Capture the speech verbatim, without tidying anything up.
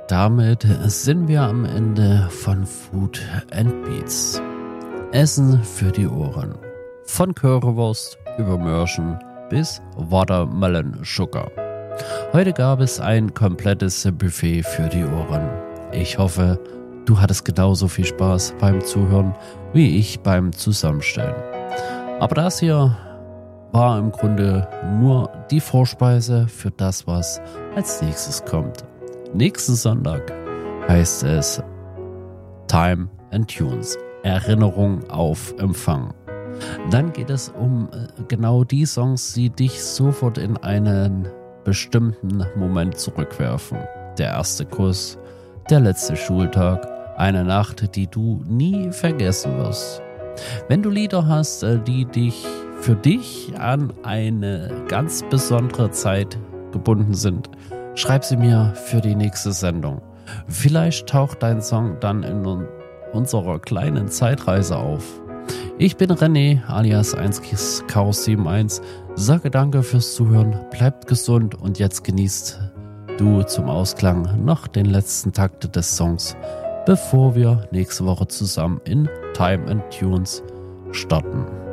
damit sind wir am Ende von Food and Beats. Essen für die Ohren. Von Currywurst über Mörchen bis Watermelon Sugar. Heute gab es ein komplettes Buffet für die Ohren. Ich hoffe, du hattest genauso viel Spaß beim Zuhören wie ich beim Zusammenstellen. Aber das hier war im Grunde nur die Vorspeise für das, was als nächstes kommt. Nächsten Sonntag heißt es Time and Tunes, Erinnerung auf Empfang. Dann geht es um genau die Songs, die dich sofort in einen bestimmten Moment zurückwerfen. Der erste Kuss, der letzte Schultag, eine Nacht, die du nie vergessen wirst. Wenn du Lieder hast, die dich für dich an eine ganz besondere Zeit gebunden sind, schreib sie mir für die nächste Sendung. Vielleicht taucht dein Song dann in unserer kleinen Zeitreise auf. Ich bin René alias eins Chaos sieben eins. Sage danke fürs Zuhören, bleibt gesund und jetzt genießt du zum Ausklang noch den letzten Takt des Songs, bevor wir nächste Woche zusammen in Time and Tunes starten.